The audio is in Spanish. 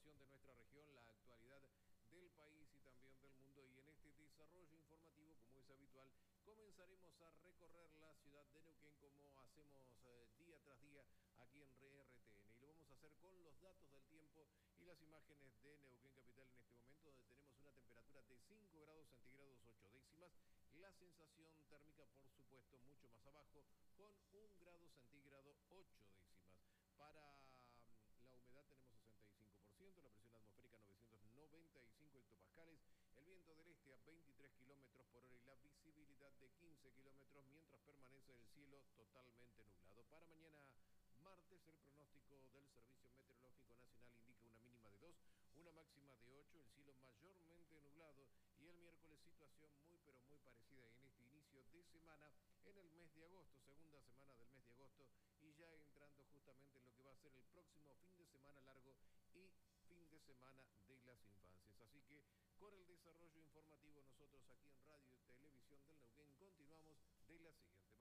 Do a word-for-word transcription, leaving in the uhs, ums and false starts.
información de nuestra región, la actualidad del país y también del mundo. Y en este desarrollo informativo, como es habitual, comenzaremos a recorrer la ciudad de Neuquén como hacemos eh, día tras día aquí en R T N. Y lo vamos a hacer con los datos del tiempo y las imágenes de Neuquén Capital en este momento, donde tenemos una temperatura de cinco grados centígrados ocho décimas. La sensación térmica, por supuesto, mucho más abajo, con un grado centígrado ocho décimas. Para um, la humedad tenemos sesenta y cinco por ciento, la presión atmosférica novecientos noventa y cinco hectopascales, el viento del este a veintitrés kilómetros por hora y la visibilidad de quince kilómetros, mientras permanece el cielo totalmente nublado. Para mañana martes, el pronóstico del Servicio Meteorológico Nacional indica una mínima de dos, una máxima de ocho, el cielo mayormente nublado, y el miércoles situación muy pero muy parecida en este inicio de semana en el mes de agosto, segunda semana del mes de agosto, y ya entrando justamente en lo que va a ser el próximo fin de semana largo y fin de semana de las infancias. Así que con el desarrollo informativo nosotros aquí en Radio y Televisión del Neuquén continuamos de la siguiente